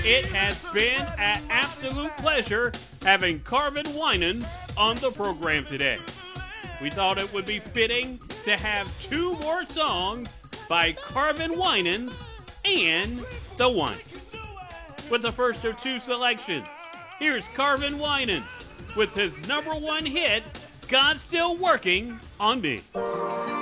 It has been an absolute pleasure having Carvin Winans on the program today. We thought it would be fitting to have two more songs by Carvin Winans and The One. With the first of two selections, here's Carvin Winans with his number one hit, God's Still Working on Me.